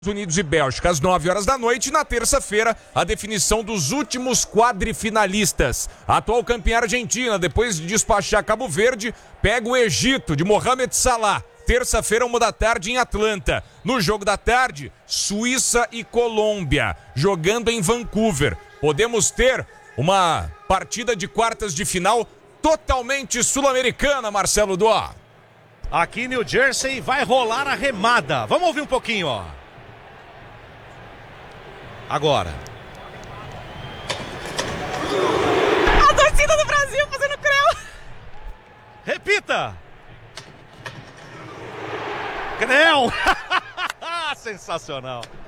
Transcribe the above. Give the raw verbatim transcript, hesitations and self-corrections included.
Unidos e Bélgica, às nove horas da noite. Na terça-feira, a definição dos últimos quadrifinalistas. A atual campeã argentina, depois de despachar Cabo Verde, pega o Egito, de Mohamed Salah. Terça-feira, uma da tarde, em Atlanta. No jogo da tarde, Suíça e Colômbia, jogando em Vancouver. Podemos ter uma partida de quartas de final totalmente sul-americana, Marcelo Dó. Aqui em New Jersey vai rolar a remada. Vamos ouvir um pouquinho, ó. Agora. A torcida do Brasil fazendo creu. Repita. Creu. Sensacional.